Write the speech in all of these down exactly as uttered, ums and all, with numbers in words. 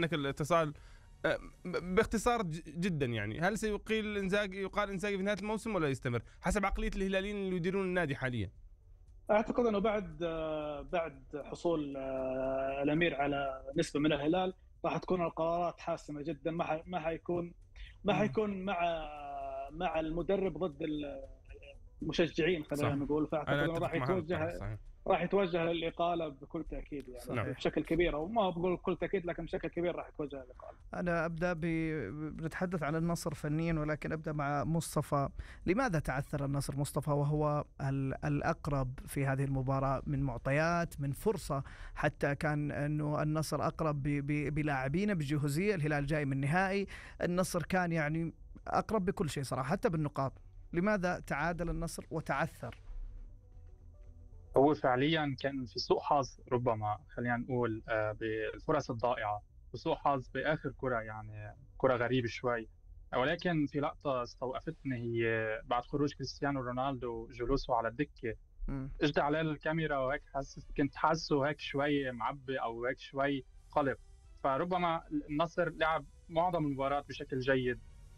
منك الاتصال. باختصار جدا يعني، هل سيقيل إنزاغي يقال إنزاغي في نهاية الموسم ولا يستمر حسب عقلية الهلاليين اللي يديرون النادي حاليا؟ اعتقد انه بعد بعد حصول الامير على نسبه من الهلال راح تكون القرارات حاسمه جدا. ما ما حيكون ما حيكون مع مع المدرب ضد المشجعين خلينا نقول. فاعتقد انه راح يتوجه راح يتوجه للإقالة بكل تأكيد يعني. نعم. بشكل كبير، أو ما بقول بكل تأكيد لكن بشكل كبير راح يتوجه للإقالة. أنا أبدأ بنتحدث عن النصر فنيا، ولكن أبدأ مع مصطفى. لماذا تعثر النصر مصطفى وهو الأقرب في هذه المباراة من معطيات من فرصة؟ حتى كان أنه النصر أقرب بلاعبين بجهوزية، الهلال جاي من نهائي، النصر كان يعني أقرب بكل شيء صراحة حتى بالنقاط. لماذا تعادل النصر وتعثر؟ هو فعليا كان في سوء حظ، ربما خلينا نقول بالفرص الضائعة وسوء حظ بآخر كرة، يعني كرة غريبة شوي. ولكن في لقطة استوقفتني هي بعد خروج كريستيانو رونالدو جلوسه على الدكة، اجدى عليه الكاميرا وهيك حاسس كنت حاسه هيك شوي معبي أو هيك شوي قلق. فربما النصر لعب معظم المباراة بشكل جيد،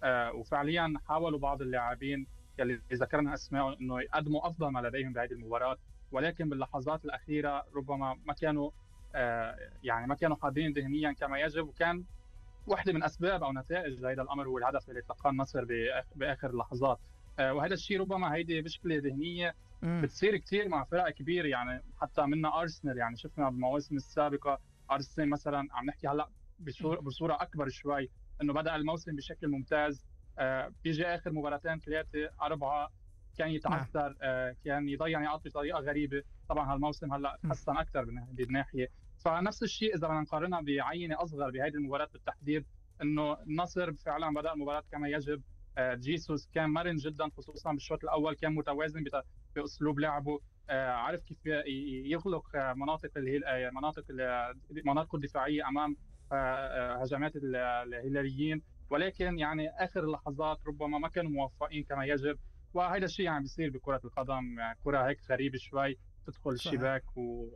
وفعليا حاولوا بعض اللاعبين اللي ذكرنا أسماء إنه يقدموا أفضل ما لديهم بهذه المباراة، ولكن باللحظات الأخيرة ربما ما كانوا آه يعني ما كانوا حاضرين ذهنيا كما يجب. وكان واحدة من أسباب أو نتائج هذا الأمر هو الهدف اللي تلقاه النصر بآخر اللحظات. آه وهذا الشيء ربما هيدي مشكلة ذهنية بتصير كثير مع فرق كبير، يعني حتى منا أرسنال، يعني شفنا بالمواسم السابقة أرسنال مثلا، عم نحكي هلأ بصورة أكبر شوي، إنه بدأ الموسم بشكل ممتاز، آه بيجي آخر مباراتين ثلاثة أربعة كان يتعثر، آه كان يضيع نقاط بطريقه غريبه. طبعا هالموسم هلا تحسن اكثر بهذه الناحيه. فنفس الشيء اذا بدنا نقارنها بعينه اصغر بهذه المباراه بالتحديد، انه النصر فعلا بدا المباراه كما يجب. آه جيسوس كان مرن جدا، خصوصا بالشوط الاول كان متوازن باسلوب لعبه، آه عرف كيف يغلق مناطق مناطق مناطق الدفاعيه امام آه هجمات الهلاليين. ولكن يعني اخر اللحظات ربما ما كانوا موفقين كما يجب، وهذا الشيء يعني بيصير بكرة القدم، يعني كرة هيك غريبة شوي تدخل الشباك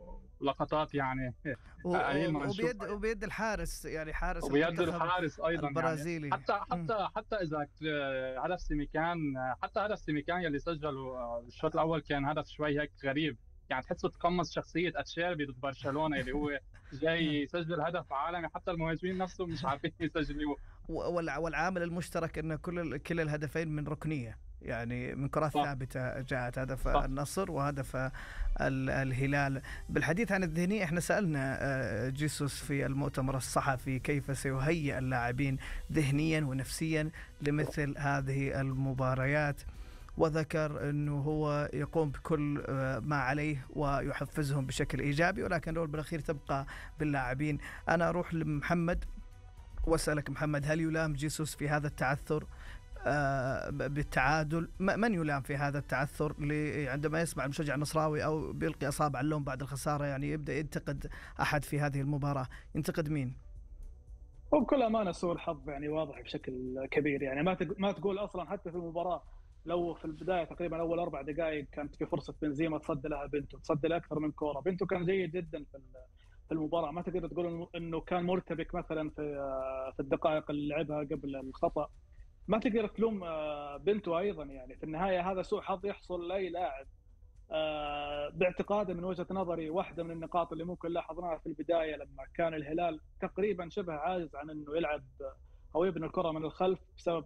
ولقطات يعني قليل ما نشوفها. وبيد وبيد الحارس، يعني حارس وبيد الحارس ايضا البرازيلي، يعني حتى حتى حتى اذا هدف سيميكان، حتى هدف سيميكان يلي سجله الشوط الاول كان هدف شوي هيك غريب، يعني تحسه تقمص شخصية اتشيربي ضد برشلونة اللي هو جاي يسجل هدف عالمي، حتى المهاجمين نفسهم مش عارفين يسجلوه. والعامل المشترك ان كل كل الهدفين من ركنية، يعني من كرات ثابتة جاءت، هدف صح. النصر وهدف الهلال. بالحديث عن الذهنية، احنا سألنا جيسوس في المؤتمر الصحفي كيف سيهيئ اللاعبين ذهنيا ونفسيا لمثل هذه المباريات، وذكر أنه هو يقوم بكل ما عليه ويحفزهم بشكل إيجابي، ولكن الأول بالأخير تبقى باللاعبين. أنا أروح لمحمد وأسألك محمد، هل يلام جيسوس في هذا التعثر آه بالتعادل؟ من يلام في هذا التعثر عندما يسمع المشجع النصراوي أو بيلقي أصابع اللوم بعد الخسارة، يعني يبدأ ينتقد أحد في هذه المباراة، ينتقد مين؟ هو بكل أمانة سوء الحظ يعني واضح بشكل كبير، يعني ما ما تقول أصلا حتى في المباراة لو في البداية تقريبا أول أربع دقائق كانت في فرصة بنزيما تصدى لها بنتو، تصدى أكثر من كورة، بنتو كان جيد جدا في في المباراة، ما تقدر تقول إنه كان مرتبك مثلا في في الدقائق اللي لعبها قبل الخطأ، ما تقدر تلوم بنتو أيضا. يعني في النهاية هذا سوء حظ يحصل لأي لاعب. باعتقادي من وجهة نظري واحدة من النقاط اللي ممكن لاحظناها في البداية لما كان الهلال تقريبا شبه عاجز عن إنه يلعب أو يبني الكرة من الخلف بسبب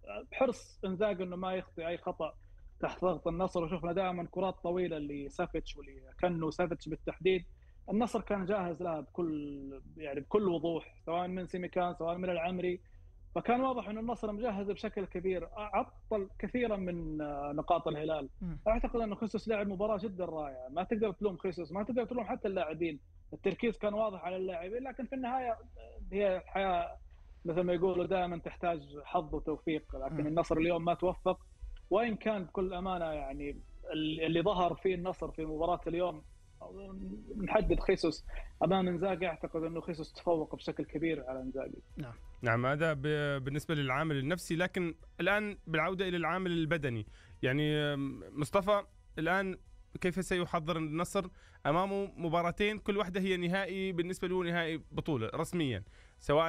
حرص إنزاغي إنه ما يخطئ أي خطأ تحت ضغط النصر، وشوفنا دائما كرات طويلة لسافيتش واللي كانوا سافيتش بالتحديد النصر كان جاهز لها بكل يعني بكل وضوح، سواء من سيميكان سواء من العمري، فكان واضح انه النصر مجهز بشكل كبير، عطل كثيرا من نقاط الهلال. اعتقد انه خيسوس لعب مباراه جدا رائعه، ما تقدر تلوم خيسوس، ما تقدر تلوم حتى اللاعبين، التركيز كان واضح على اللاعبين، لكن في النهايه هي الحياه مثل ما يقولوا دائما تحتاج حظ وتوفيق، لكن النصر اليوم ما توفق. وان كان بكل امانه يعني اللي ظهر فيه النصر في مباراه اليوم نحدد خيسوس امام انزاغي، اعتقد انه خيسوس تفوق بشكل كبير على انزاغي. نعم نعم هذا بالنسبه للعامل النفسي، لكن الان بالعوده الى العامل البدني، يعني مصطفى الان كيف سيحضر النصر امامه مباراتين كل واحده هي نهائي بالنسبه له، نهائي بطوله رسميا، سواء